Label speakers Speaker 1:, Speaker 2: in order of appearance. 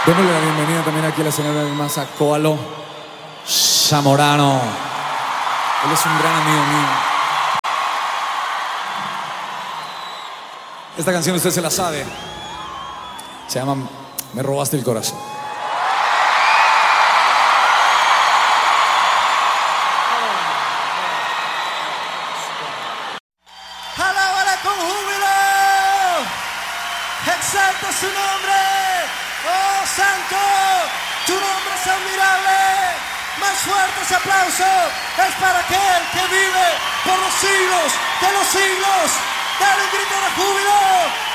Speaker 1: Démosle la bienvenida también aquí a la señora de Masa, Koalo Zamorano. Él es un gran amigo mío. Esta canción usted se la sabe. Se llama Me robaste el corazón.
Speaker 2: ¡Alábala con júbilo! ¡Exalta su nombre! ¡Oh, santo! ¡Tu nombre es admirable! ¡Más fuerte ese aplauso! Es para aquel que vive por los siglos de los siglos. ¡Dale un grito de júbilo!